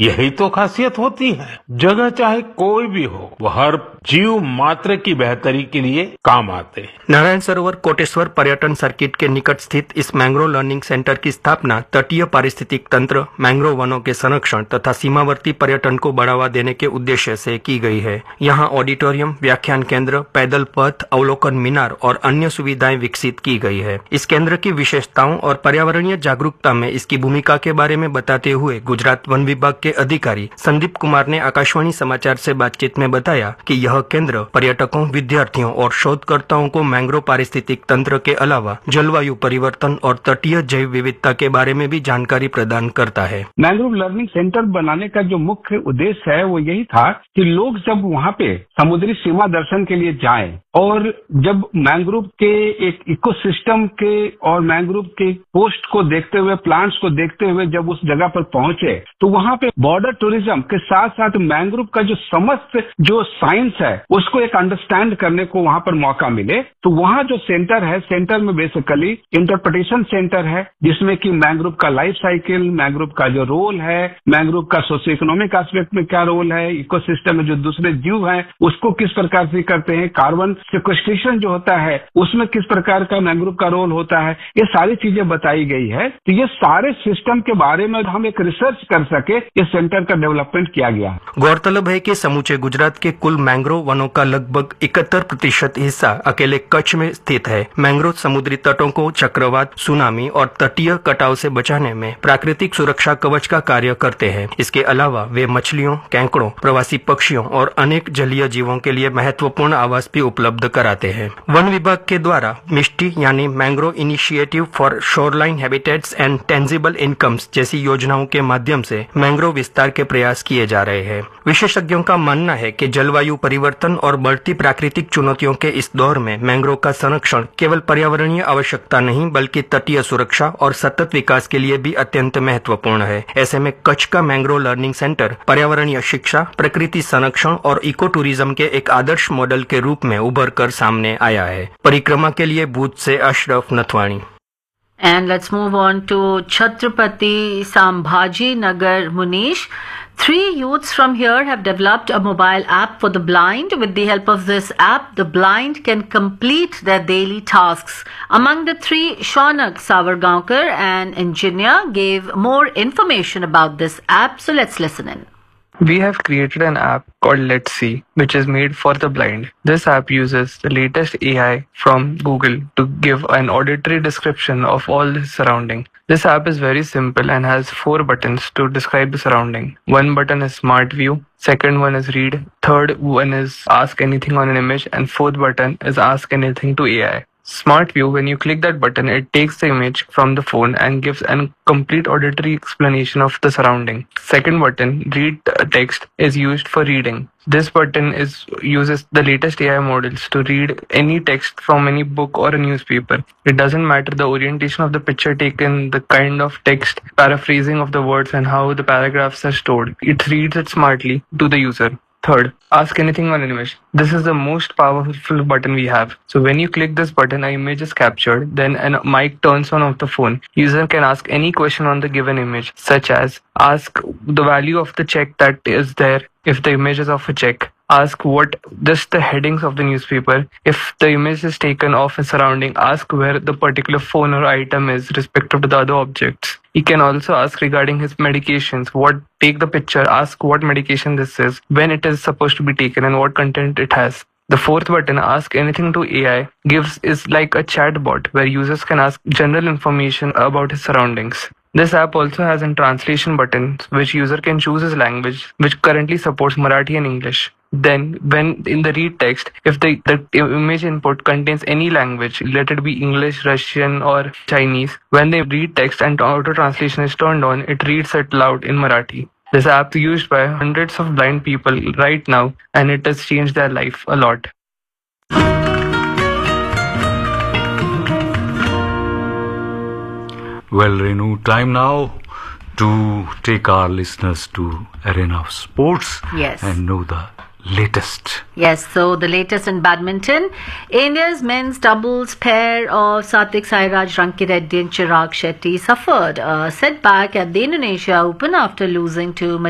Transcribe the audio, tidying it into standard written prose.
यही तो खासियत होती है। जगह चाहे कोई भी हो, वो हर जीव मात्र की बेहतरी के लिए काम आते हैं। नारायण सरोवर कोटेश्वर पर्यटन सर्किट के निकट स्थित इस मैंग्रोव लर्निंग सेंटर की स्थापना तटीय पारिस्थितिक तंत्र, मैंग्रोव वनों के संरक्षण तथा सीमावर्ती पर्यटन को बढ़ावा देने के उद्देश्य से की गई है। यहाँ ऑडिटोरियम, व्याख्यान केंद्र, पैदल पथ, अवलोकन मीनार और अन्य सुविधाएं विकसित की गई है। इस केंद्र की विशेषताओं और पर्यावरणीय जागरूकता में इसकी भूमिका के बारे में बताते हुए गुजरात वन विभाग के अधिकारी संदीप कुमार ने आकाशवाणी समाचार से बातचीत में बताया कि यह केंद्र पर्यटकों, विद्यार्थियों और शोधकर्ताओं को मैंग्रोव पारिस्थितिक तंत्र के अलावा जलवायु परिवर्तन और तटीय जैव विविधता के बारे में भी जानकारी प्रदान करता है। मैंग्रोव लर्निंग सेंटर बनाने का जो मुख्य उद्देश्य है वो यही था कि लोग जब वहाँ पे समुद्री सीमा दर्शन के लिए जाएं और जब मैंग्रोव के एक इकोसिस्टम के और मैंग्रोव के कोस्ट को देखते हुए, प्लांट्स को देखते हुए जब उस जगह पर पहुंचे तो वहाँ पे बॉर्डर टूरिज्म के साथ साथ मैंग्रोव का जो समस्त जो साइंस है उसको एक अंडरस्टैंड करने को वहाँ पर मौका मिले। तो वहाँ जो सेंटर है, सेंटर में बेसिकली इंटरप्रिटेशन सेंटर है जिसमें कि मैंग्रोव का लाइफ साइकिल, मैंग्रोव का जो रोल है, मैंग्रोव का सोशियो इकोनॉमिक एस्पेक्ट में क्या रोल है, इकोसिस्टम में जो दूसरे जीव हैं उसको किस प्रकार से करते हैं, कार्बन सिक्वेस्ट्रेशन जो होता है उसमें किस प्रकार का मैंग्रोव का रोल होता है, ये सारी चीजें बताई गई है। तो ये सारे सिस्टम के बारे में हम एक रिसर्च कर सके, इस सेंटर का डेवलपमेंट किया गया। गौरतलब है कि समूचे गुजरात के कुल मैंग्रोव वनों का लगभग 71% हिस्सा अकेले कच्छ में स्थित है। मैंग्रोव समुद्री तटों को चक्रवात, सुनामी और तटीय कटाव से बचाने में प्राकृतिक सुरक्षा कवच का कार्य करते हैं। इसके अलावा वे मछलियों, केंकड़ों, प्रवासी पक्षियों और अनेक जलीय जीवों के लिए महत्वपूर्ण आवास भी उपलब्ध कराते हैं। वन विभाग के द्वारा मिष्टी यानी mangrove initiative for shoreline habitats and tangible incomes जैसी योजनाओं के माध्यम से मैंग्रोव विस्तार के प्रयास किए जा रहे हैं। विशेषज्ञों का मानना है कि जलवायु परिवर्तन और बढ़ती प्राकृतिक चुनौतियों के इस दौर में मैंग्रोव का संरक्षण केवल पर्यावरणीय आवश्यकता नहीं बल्कि तटीय सुरक्षा और सतत विकास के लिए भी अत्यंत महत्वपूर्ण है। ऐसे में कच्छ का मैंग्रोव लर्निंग सेंटर पर्यावरणीय शिक्षा, प्रकृति संरक्षण और इको टूरिज्म के एक आदर्श मॉडल के रूप में उभर कर सामने आया है। परिक्रमा के लिए भूज से Ashraf Nathwani. And let's move on to Chhatrapati Sambhaji Nagar, Munish. 3 youths from here have developed a mobile app for the blind. With the help of this app, the blind can complete their daily tasks. Among the 3, Shaunak Savargaonkar, an engineer, gave more information about this app. So let's listen in. We have created an app called Let's See, which is made for the blind. This app uses the latest AI from Google to give an auditory description of all the surrounding. This app is very simple and has 4 buttons to describe the surrounding. One button is Smart View, second one is Read, third one is Ask Anything on an Image, and fourth button is Ask Anything to AI. Smart View, when you click that button, it takes the image from the phone and gives a complete auditory explanation of the surrounding. Second button, Read Text, is used for reading. This button uses the latest AI models to read any text from any book or a newspaper. It doesn't matter the orientation of the picture taken, the kind of text, paraphrasing of the words and how the paragraphs are stored. It reads it smartly to the user. Third, Ask Anything on an Image. This is the most powerful button we have. So when you click this button, an image is captured, then a mic turns on of the phone. User can ask any question on the given image, such as ask the value of the check that is there, if the image is of a check. Ask just the headings of the newspaper. If the image is taken of a surrounding, ask where the particular phone or item is respective to the other objects. He can also ask regarding his medications. Take the picture, ask what medication this is, when it is supposed to be taken, and what content it has. The fourth button, Ask Anything to AI, is like a chat bot where users can ask general information about his surroundings. This app also has a translation button which user can choose his language, which currently supports Marathi and English. Then when in the read text, if the image input contains any language, let it be English, Russian or Chinese, when they read text and auto translation is turned on, it reads it loud in Marathi. This app is used by hundreds of blind people right now and it has changed their life a lot. Well, Renu, time now to take our listeners to Arena of Sports. Yes. And know the latest. Yes, so the latest in badminton. India's men's doubles pair of Satvik Sairaj, Rankireddy and Chirag Shetty suffered a setback at the Indonesia Open after losing to